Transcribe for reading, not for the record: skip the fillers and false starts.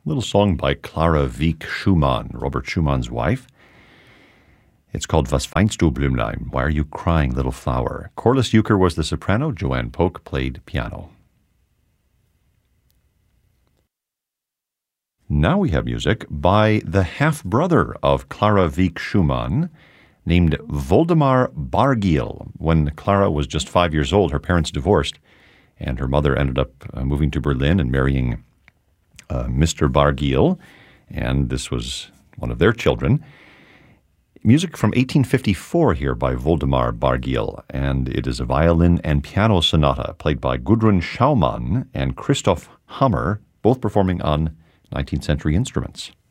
little song by Clara Wieck Schumann, Robert Schumann's wife. It's called Was weinst du, Blümlein? Why are you crying, little flower? Corliss Euchre was the soprano. Joanne Polk played piano. Now we have music by the half-brother of Clara Wieck Schumann, named Woldemar Bargiel. When Clara was just 5 years old, her parents divorced, and her mother ended up moving to Berlin and marrying Mr. Bargiel, and this was one of their children. Music from 1854 here by Woldemar Bargiel, and it is a violin and piano sonata played by Gudrun Schaumann and Christoph Hammer, both performing on 19th century instruments.